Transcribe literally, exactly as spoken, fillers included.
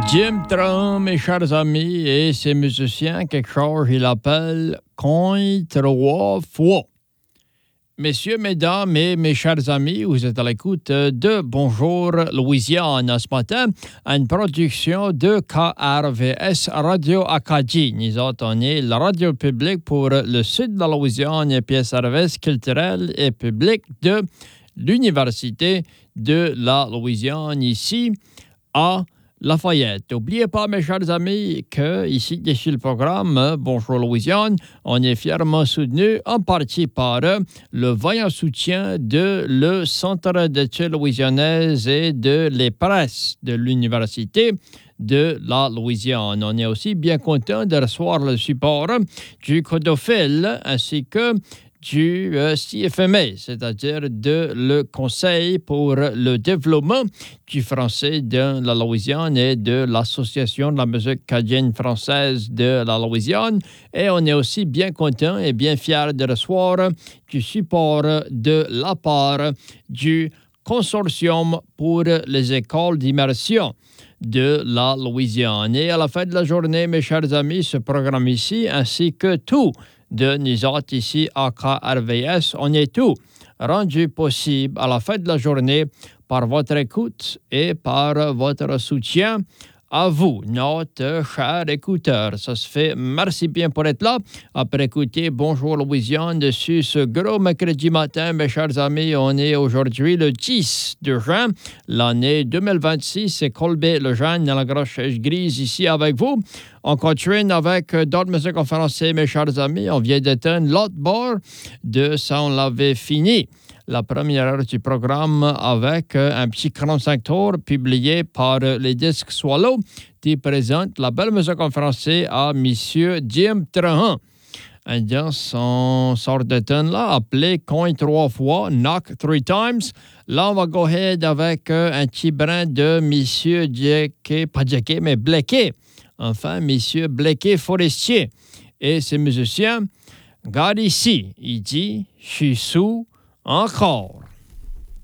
Jim Trum, mes chers amis, et ses musiciens, quelque chose, il appelle Coin trois fois. Messieurs, mesdames et mes chers amis, vous êtes à l'écoute de Bonjour Louisiane ce matin, une production de K R V S Radio Acadie. Nous autres, on est la radio publique pour le sud de la Louisiane et puis service culturel et public de l'Université de la Louisiane ici à Lafayette. N'oubliez pas, mes chers amis, que ici, d'ici le programme Bonjour Louisiane, on est fièrement soutenu en partie par le vaillant soutien de le Centre d'études louisianaises et de les presses de l'Université de la Louisiane. On est aussi bien content de recevoir le support du Codophile ainsi que du euh, C F M A, c'est-à-dire de le Conseil pour le développement du français de la Louisiane et de l'Association de la musique acadienne française de la Louisiane. Et on est aussi bien content et bien fiers de recevoir du support de la part du Consortium pour les écoles d'immersion de la Louisiane. Et à la fin de la journée, mes chers amis, ce programme ici, ainsi que tout de nous autres ici à K R V S, on est tout rendu possible à la fin de la journée par votre écoute et par votre soutien à vous, notre cher écouteur. Ça se fait. Merci bien pour être là. Après écouter Bonjour Louisiane dessus ce gros mercredi matin, mes chers amis, on est aujourd'hui le dix de juin, l'année deux mille vingt-six. C'est Colbert Lejeune dans la grosse chaise grise ici avec vous. On continue avec d'autres musiques en français, mes chers amis. On vient d'éteindre l'autre bord de ça, on l'avait fini. La première heure du programme avec un petit quarante-cinq tours publié par les disques Swallow qui présente la belle musique en français à Monsieur Jim Trum. Et dans son sort de tune là, appelé Coin trois fois, Knock three times. Là, on va go ahead avec un petit brin de Monsieur Jackie, pas Jackie, mais Blakey. Enfin, Monsieur Blakey Forestier. Et ses musiciens, regarde ici, il dit, je suis sous encore.